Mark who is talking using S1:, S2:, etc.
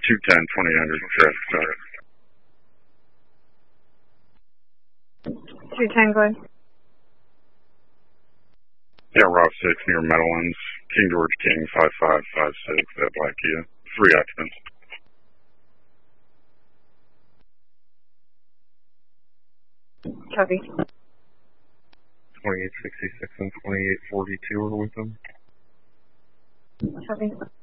S1: 210, 2000, traffic stop.
S2: 210, go ahead.
S1: Yeah, Route 6 near Meadowlands, King George King, 5556, at Black Kia. 3 occupants.
S2: Copy.
S1: 2866 and 2842 are with them.
S2: Copy.